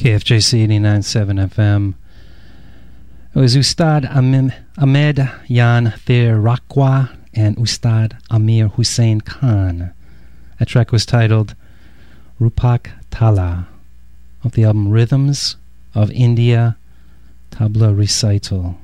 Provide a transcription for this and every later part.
KFJC 89.7 FM. It was Ustad Ahmed Yan Ther Rakwa and Ustad Amir Hussain Khan. That track was titled Rupak Tala of the album Rhythms of India Tabla Recital.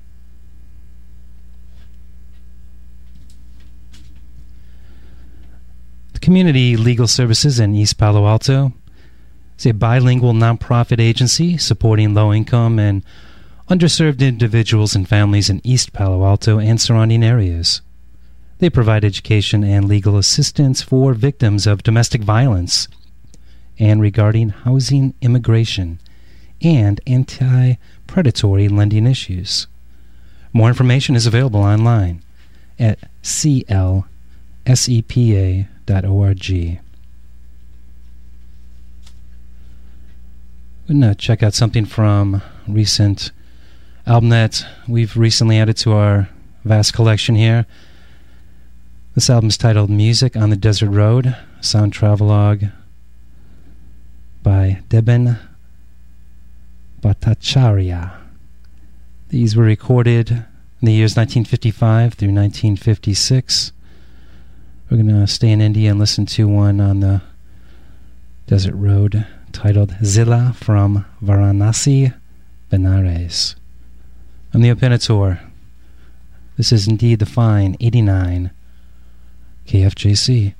The Community Legal Services in East Palo Alto is a bilingual nonprofit agency supporting low-income and underserved individuals and families in East Palo Alto and surrounding areas. They provide education and legal assistance for victims of domestic violence and regarding housing, immigration, and anti-predatory lending issues. More information is available online at clsepa.org. We're going to check out something from a recent album that we've recently added to our vast collection here. This album is titled Music on the Desert Road, a sound travelogue by Deben Bhattacharya. These were recorded in the years 1955 through 1956. We're going to stay in India and listen to one on the desert road titled Zilla from Varanasi, Benares. I'm the Opinator. This is indeed the fine 89 KFJC.